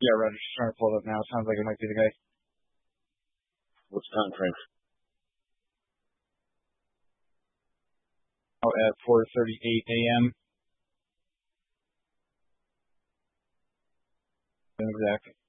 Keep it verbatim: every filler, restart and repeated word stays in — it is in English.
Yeah, Roger. Just trying to pull it up now. Sounds like it might be the guy. What's time frame? Out at four thirty-eight a.m. Exactly.